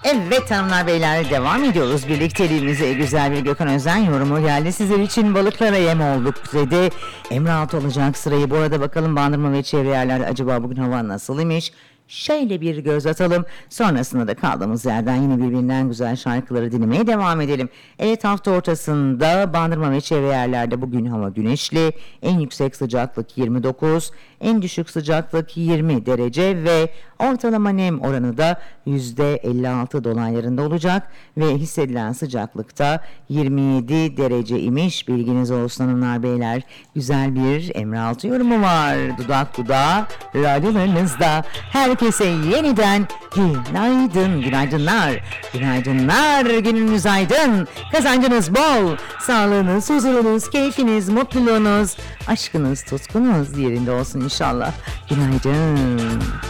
Evet hanımlar beyler, devam ediyoruz birlikteliğimize. Güzel bir Gökhan Özen yorumu geldi sizler için. Balıklara yem olduk dedi. Emre Altı olacak sırayı. Bu arada bakalım Bandırma ve çevre yerlerde acaba bugün hava nasıl imiş? Şöyle bir göz atalım. Sonrasında da kaldığımız yerden yine birbirinden güzel şarkıları dinlemeye devam edelim. Evet, hafta ortasında Bandırma ve çevre yerlerde bugün hava güneşli. En yüksek sıcaklık 29, en düşük sıcaklık 20 derece ve ortalama nem oranı da %56 dolaylarında olacak ve hissedilen sıcaklıkta 27 derece imiş. Bilginiz olsun hanımlar beyler. Güzel bir Emre Altı yorumu var. Dudak dudağa radyolarınızda. Herkese yeniden günaydın, günaydınlar. Günaydınlar, gününüz aydın. Kazancınız bol. Sağlığınız, huzurunuz, keyfiniz, mutluluğunuz, aşkınız, tutkunuz yerinde olsun inşallah. Günaydın.